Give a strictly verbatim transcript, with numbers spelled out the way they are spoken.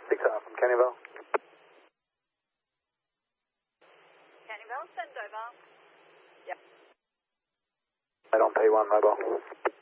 six R from Cannyvale. Cannyvale, send over. Yep. Eight on P one mobile.